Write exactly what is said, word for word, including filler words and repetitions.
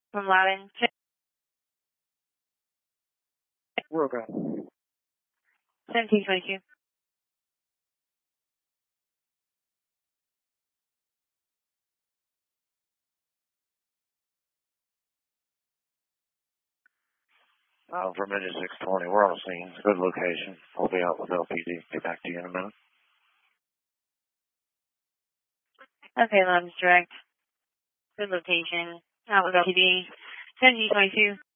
from Loudon. We're okay. seventeen twenty-two. Uh, from Minute six twenty, we're on the scene. It's a good location. We'll be out with L P D. Get back to you in a minute. Okay, Loudon's direct. Good location. Out with L P D. seventeen twenty-two.